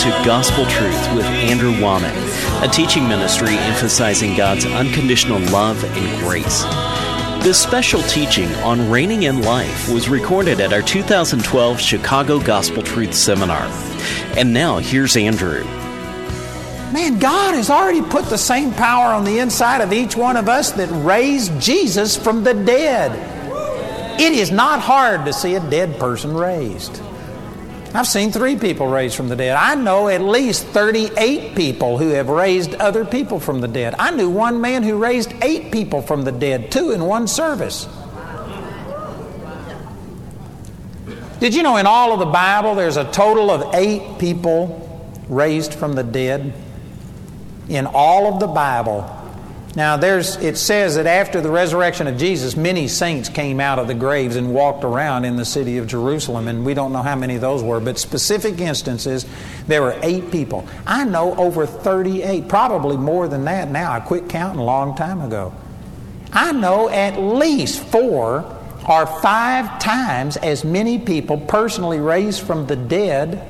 to Gospel Truth with Andrew Womack, a teaching ministry emphasizing God's unconditional love and grace. This special teaching on reigning in life was recorded at our 2012 Chicago Gospel Truth Seminar. And now, here's Andrew. Man, God has already put the same power on the inside of each one of us that raised Jesus from the dead. It is not hard to see a dead person raised. I've seen 3 people raised from the dead. I know at least 38 people who have raised other people from the dead. I knew one man who raised 8 people from the dead, 2 in one service. Did you know in all of the Bible there's a total of 8 people raised from the dead? In all of the Bible. Now it says that after the resurrection of Jesus, many saints came out of the graves and walked around in the city of Jerusalem, and we don't know how many of those were, but specific instances, there were 8 people. I know over 38, probably more than that now. I quit counting a long time ago. I know at least 4 or 5 times as many people personally raised from the dead